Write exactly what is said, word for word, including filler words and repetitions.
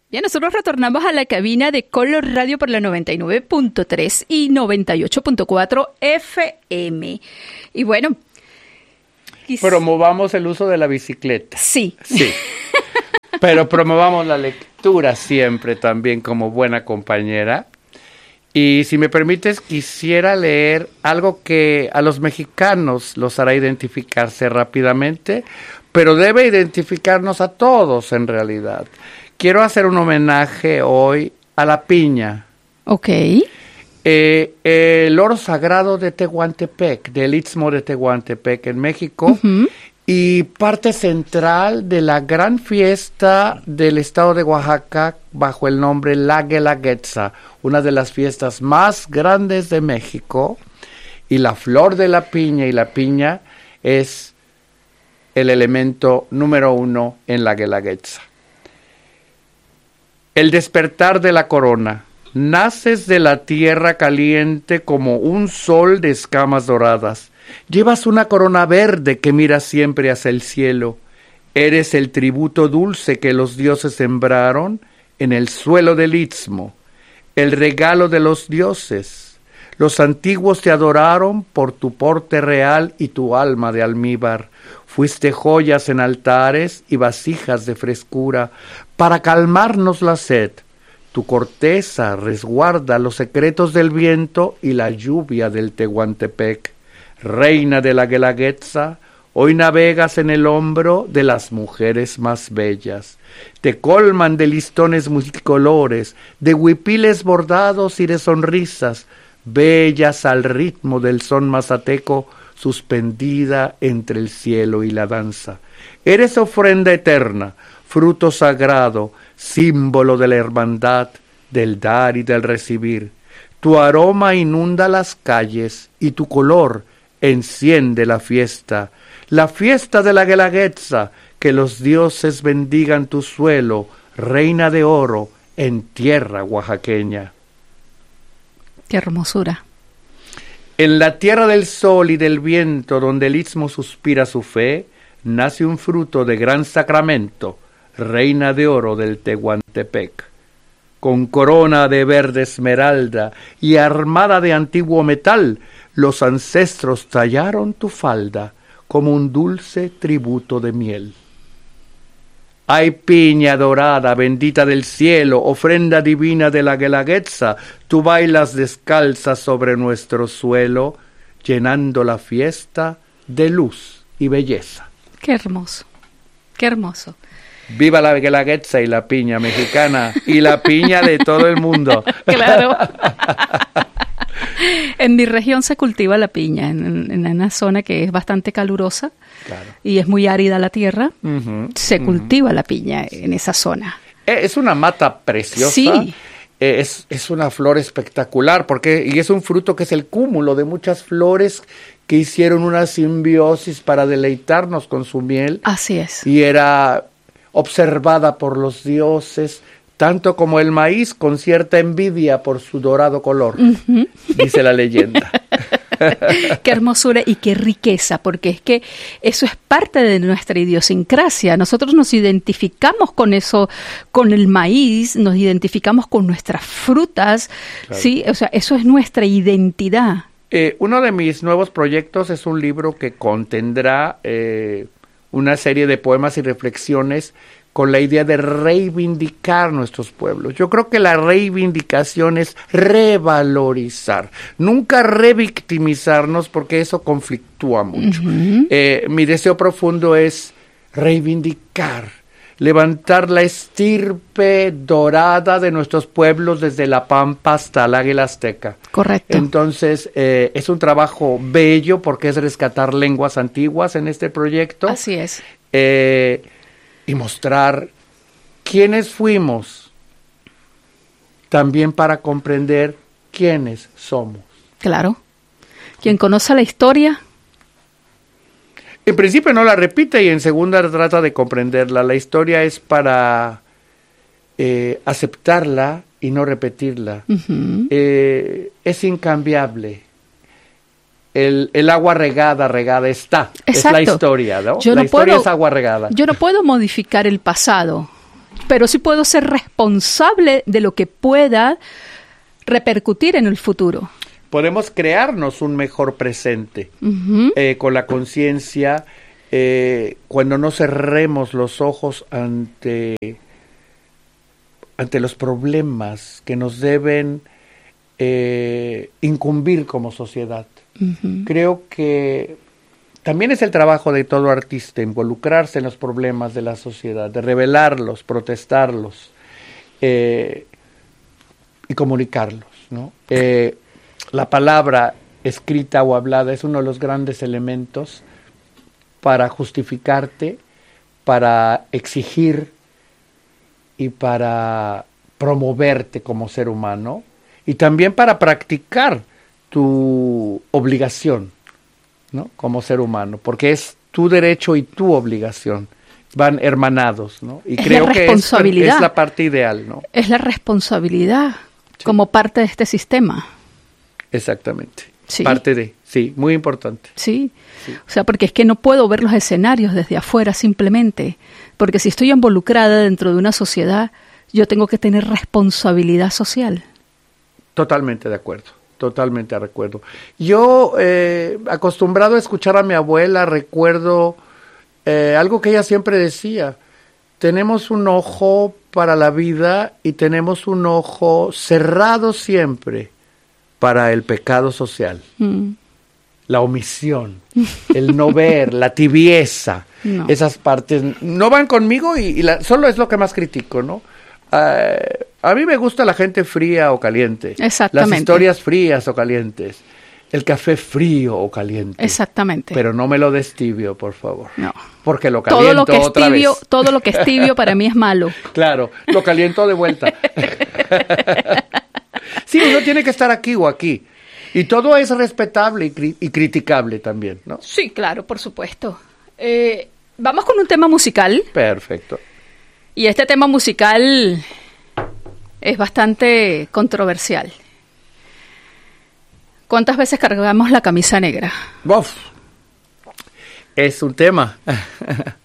Bien, nosotros retornamos a la cabina de Color Radio por la noventa y nueve punto tres y noventa y ocho punto cuatro F M. Y bueno... Quis... Promovamos el uso de la bicicleta. Sí. Sí. Pero promovamos la lectura siempre también como buena compañera. Y si me permites, quisiera leer algo que a los mexicanos los hará identificarse rápidamente, pero debe identificarnos a todos en realidad. Quiero hacer un homenaje hoy a la piña. Ok. Eh, el oro sagrado de Tehuantepec, del Istmo de Tehuantepec en México, uh-huh. Y parte central de la gran fiesta del estado de Oaxaca bajo el nombre La Guelaguetza, una de las fiestas más grandes de México. Y la flor de la piña y la piña es el elemento número uno en la Guelaguetza. El despertar de la corona. Naces de la tierra caliente como un sol de escamas doradas. Llevas una corona verde que mira siempre hacia el cielo. Eres el tributo dulce que los dioses sembraron en el suelo del istmo. El regalo de los dioses. Los antiguos te adoraron por tu porte real y tu alma de almíbar. Fuiste joyas en altares y vasijas de frescura para calmarnos la sed. Tu corteza resguarda los secretos del viento y la lluvia del Tehuantepec. Reina de la Guelaguetza, hoy navegas en el hombro de las mujeres más bellas. Te colman de listones multicolores, de huipiles bordados y de sonrisas, bellas al ritmo del son mazateco, suspendida entre el cielo y la danza. Eres ofrenda eterna, fruto sagrado, símbolo de la hermandad, del dar y del recibir. Tu aroma inunda las calles y tu color enciende la fiesta, la fiesta de la Guelaguetza, que los dioses bendigan tu suelo, reina de oro en tierra oaxaqueña. ¡Qué hermosura! En la tierra del sol y del viento, donde el istmo suspira su fe, nace un fruto de gran sacramento, reina de oro del Tehuantepec. Con corona de verde esmeralda y armada de antiguo metal, los ancestros tallaron tu falda como un dulce tributo de miel. Ay, piña dorada, bendita del cielo, ofrenda divina de la Guelaguetza, tú bailas descalza sobre nuestro suelo, llenando la fiesta de luz y belleza. Qué hermoso, qué hermoso. Viva la Guelaguetza y la piña mexicana y la piña de todo el mundo. Claro. En mi región se cultiva la piña, en, en una zona que es bastante calurosa, claro, y es muy árida la tierra. Uh-huh, se uh-huh. cultiva la piña en esa zona. Es una mata preciosa. Sí. Es, es una flor espectacular, porque y es un fruto que es el cúmulo de muchas flores que hicieron una simbiosis para deleitarnos con su miel. Así es. Y era observada por los dioses, tanto como el maíz, con cierta envidia por su dorado color, uh-huh. dice la leyenda. Qué hermosura y qué riqueza, porque es que eso es parte de nuestra idiosincrasia. Nosotros nos identificamos con eso, con el maíz, nos identificamos con nuestras frutas, claro. Sí, o sea, eso es nuestra identidad. Eh, uno de mis nuevos proyectos es un libro que contendrá eh, una serie de poemas y reflexiones con la idea de reivindicar nuestros pueblos. Yo creo que la reivindicación es revalorizar, nunca revictimizarnos, porque eso conflictúa mucho. Uh-huh. Eh, mi deseo profundo es reivindicar, levantar la estirpe dorada de nuestros pueblos desde la Pampa hasta el Águila Azteca. Correcto. Entonces, eh, es un trabajo bello porque es rescatar lenguas antiguas en este proyecto. Así es. Eh, y mostrar quiénes fuimos, también para comprender quiénes somos. Claro. Quien conoce la historia, en principio no la repite y en segunda trata de comprenderla. La historia es para eh, aceptarla y no repetirla. Uh-huh. Eh, es incambiable. El, el agua regada, regada está. Exacto. Es la historia, ¿no? Yo la no historia puedo, es agua regada. Yo no puedo modificar el pasado. pero sí puedo ser responsable de lo que pueda repercutir en el futuro. Podemos crearnos un mejor presente Uh-huh. eh, con la conciencia, eh, cuando no cerremos los ojos ante, ante los problemas que nos deben eh, incumbir como sociedad. Uh-huh. Creo que también es el trabajo de todo artista involucrarse en los problemas de la sociedad, de revelarlos, protestarlos eh, y comunicarlos, ¿no? Eh, la palabra escrita o hablada es uno de los grandes elementos para justificarte, para exigir y para promoverte como ser humano, y también para practicar tu obligación, ¿no? Como ser humano, porque es tu derecho y tu obligación, van hermanados, ¿no? Y es creo la que es, es la parte ideal, ¿no? Es la responsabilidad sí. como parte de este sistema. Exactamente. Sí. Parte de, sí, muy importante. Sí. sí, o sea, porque es que no puedo ver los escenarios desde afuera simplemente, porque si estoy involucrada dentro de una sociedad, yo tengo que tener responsabilidad social. Totalmente de acuerdo, totalmente de acuerdo. Yo, eh, acostumbrado a escuchar a mi abuela, recuerdo eh, algo que ella siempre decía: tenemos un ojo para la vida y tenemos un ojo cerrado siempre para el pecado social, mm. la omisión, el no ver, la tibieza, no. Esas partes no van conmigo y, y la, solo es lo que más critico, ¿no? Uh, a mí me gusta la gente fría o caliente, exactamente. Las historias frías o calientes, el café frío o caliente, exactamente. Pero no me lo des tibio, por favor, no, porque lo caliento todo lo que es otra tibio, vez. Todo lo que es tibio para mí es malo. Claro, lo caliento de vuelta. Sí, uno tiene que estar aquí o aquí. Y todo es respetable y, cri- y criticable también, ¿no? Sí, claro, por supuesto. Eh, vamos con un tema musical. Perfecto. Y este tema musical es bastante controversial. ¿Cuántas veces cargamos la camisa negra? Uf, es un tema.